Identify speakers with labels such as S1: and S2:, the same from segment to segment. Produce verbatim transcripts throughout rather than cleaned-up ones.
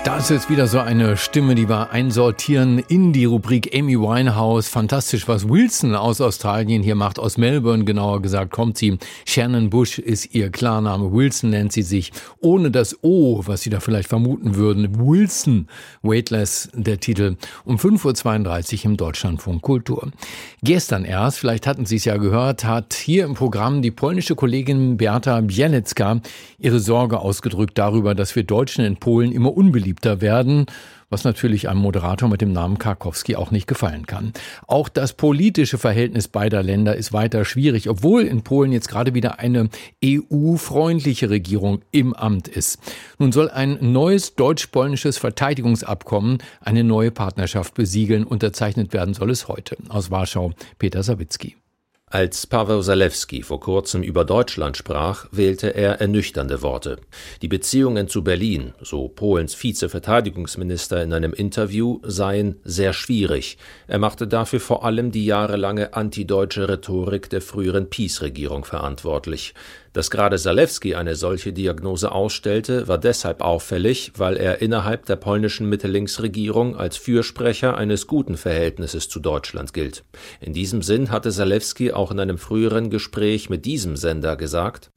S1: Da ist jetzt wieder so eine Stimme, die wir einsortieren in die Rubrik Amy Winehouse. Fantastisch, was Wilson aus Australien hier macht, aus Melbourne genauer gesagt, kommt sie. Shannon Bush ist ihr Klarname, Wilson nennt sie sich, ohne das O, was Sie da vielleicht vermuten würden. Wilson, Weightless, der Titel, um fünf Uhr zweiunddreißig im Deutschlandfunk Kultur. Gestern erst, vielleicht hatten Sie es ja gehört, hat hier im Programm die polnische Kollegin Beata Bieliecka ihre Sorge ausgedrückt darüber, dass wir Deutschen in Polen immer unbeliebter werden, was natürlich einem Moderator mit dem Namen Karkowski auch nicht gefallen kann. Auch das politische Verhältnis beider Länder ist weiter schwierig, obwohl in Polen jetzt gerade wieder eine E U-freundliche Regierung im Amt ist. Nun soll ein neues deutsch-polnisches Verteidigungsabkommen eine neue Partnerschaft besiegeln. Unterzeichnet werden soll es heute. Aus Warschau, Peter Sawicki.
S2: Als Paweł Zalewski vor kurzem über Deutschland sprach, wählte er ernüchternde Worte. Die Beziehungen zu Berlin, so Polens Vize-Verteidigungsminister in einem Interview, seien sehr schwierig. Er machte dafür vor allem die jahrelange antideutsche Rhetorik der früheren PiS-Regierung verantwortlich. Dass gerade Zalewski eine solche Diagnose ausstellte, war deshalb auffällig, weil er innerhalb der polnischen Mitte-Links-Regierung als Fürsprecher eines guten Verhältnisses zu Deutschland gilt. In diesem Sinn hatte Zalewski auch in einem früheren Gespräch mit diesem Sender gesagt: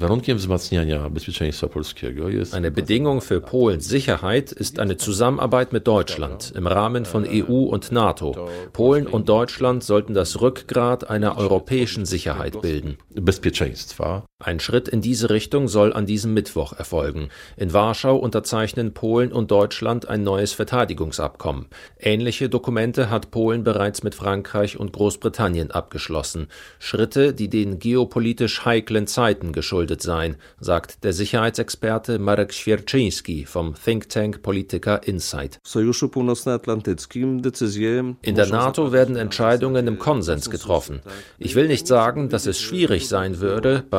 S2: Eine Bedingung für Polens Sicherheit ist eine Zusammenarbeit mit Deutschland im Rahmen von E U und NATO. Polen und Deutschland sollten das Rückgrat einer europäischen Sicherheit bilden. Ein Schritt in diese Richtung soll an diesem Mittwoch erfolgen. In Warschau unterzeichnen Polen und Deutschland ein neues Verteidigungsabkommen. Ähnliche Dokumente hat Polen bereits mit Frankreich und Großbritannien abgeschlossen. Schritte, die den geopolitisch heiklen Zeiten geschuldet seien, sagt der Sicherheitsexperte Marek Świerczyński vom Think Tank Polityka Insight. In der NATO werden Entscheidungen im Konsens getroffen. Ich will nicht sagen, dass es schwierig sein würde, bei